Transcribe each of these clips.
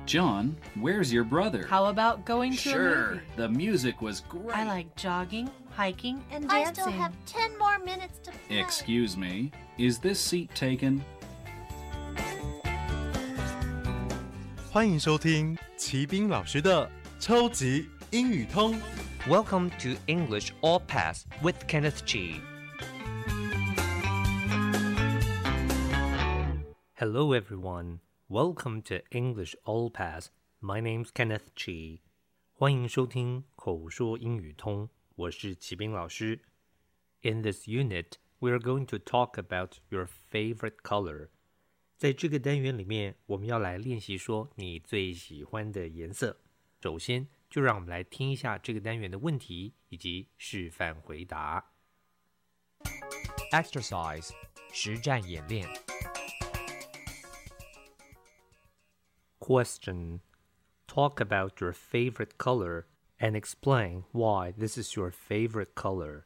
John, where's your brother? How about going to a Sure, movie? the music was great. I like jogging, hiking, and I dancing. still have 10 more minutes to play. Excuse me, is this seat taken? 欢迎收听齐斌老师的超级英语通。 Welcome to English All Pass with Kenneth Chi. Hello everyone. Welcome to English All Pass. My name's Kenneth Chi. 欢迎收听口说英语通，我是齐斌老师。In this unit, we are going to talk about your favorite color. 在这个单元里面，我们要来练习说你最喜欢的颜色。首先，就让我们来听一下这个单元的问题以及示范回答。Exercise 实战演练。Question: Talk about your favorite color and explain why this is your favorite color.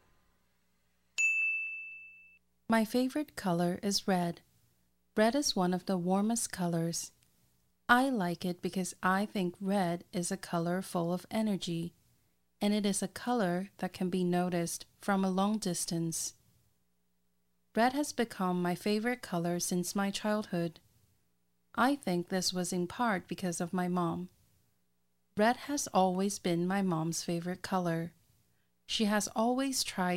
My favorite color is red. Red is one of the warmest colors. I like it because I think red is a color full of energy, and it is a color that can be noticed from a long distance. Red has become my favorite color since my childhood. I think this was in part because of my mom. Red has always been my mom's favorite color. She has always tried